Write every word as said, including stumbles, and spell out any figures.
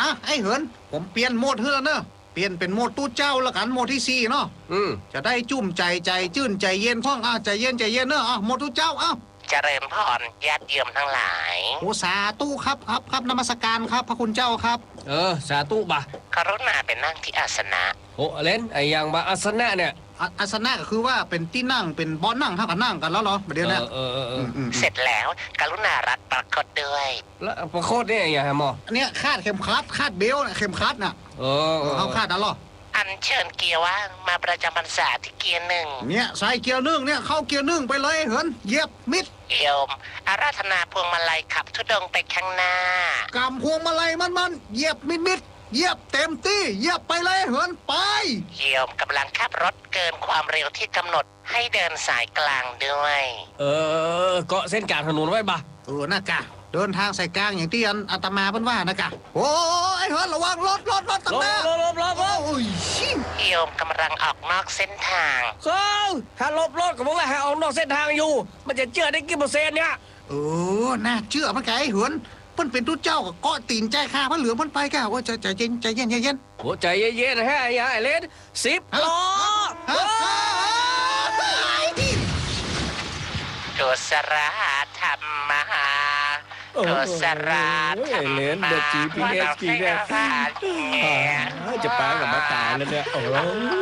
ะไอ้เหินผมเปลี่ยนโหมดเฮือเนอะเปลี่ยนเป็นโหมดตู้เจ้าละกันโหมดที่สี่เนาะอืมจะได้จุ่มใจใจจื่นใจเย็นพ่องอ่ะใจเย็นใจเย็นเนอะอ่ะโหมดตู้เจ้าอ่ะเจริญพรญาติโยมทั้งหลายโอสาตู้ครับครับครับนมัสการครับพระคุณเจ้าครับเออสาธุบะกรุณาไปนั่งที่อาสนะโอ้เล่นไอ้อย่างบาอาสนะเนี่ยอาสนะก็คือว่าเป็นที่นั่งเป็นบอลนั่งเท่ากับนั่งกันแล้วเหรอประเดี๋ยวนี้เออเออเออเสร็จแล้วกรุณารัดประคตด้วยแล้วประโคตรเนี่ยอย่างฮะหมออันเนี้ยคาดเข็มขัดคาดเบลต์เข็มขัดน่ะเออเขาคาดแล้วเหรออันเชิญเกียร์ว่างมาประจำพรรษาที่เกียร์หนึ่งเนี่ยใส่เกียร์หนึ่งเนี่ยเข้าเกียร์หนึ่งไปเลยเหินเหยียบมิดโยมอาราธนาพวงมาลัยขับธุดงไปข้างหน้ากำพวงมาลัยมันมันเหยียบมิดมิดเหยียบเต็มที่เหยียบไปเลยเหินไปโยมกำลังขับรถเกินความเร็วที่กำหนดให้เดินสายกลางด้วยเออเกาะเส้นกลางถนนไว้บะเออน่ะกะเดินทางสายกลางอย่างที่อันอาตมาเพิ่นว่านะกะโอ้ยเหินระวังรถรถรถตั้งแต่ลบลบลบลบโอ้ยโยมกำลังออกนอกเส้นทางเขาถ้าลบรถก็บอกว่าให้ออกนอกเส้นทางอยู่มันจะเชื่อได้กี่เปอร์เซ็นต์เนี่ยเออน่าเชื่อมันไงเหินเพิ่นเป็นตู้เจ้าก็เกาะตีนใจข้าพระเหลืองเพิ่นไปกะว่าใจใจเย็นใจเย็นใจเย็นโอ้ใจเย็นๆฮะไอ้เล่นสิบล้อกุศลธรรมหากุศลธรรมเล่นเด็ก จี พี เอส กี่เนี่ยจะปากับมาตายแล้วเนี่ยโอ้